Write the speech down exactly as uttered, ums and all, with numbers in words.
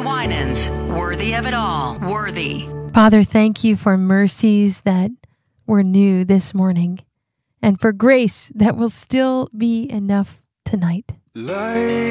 Winans, worthy of it all, worthy. Father, thank you for mercies that were new this morning and for grace that will still be enough tonight. Light.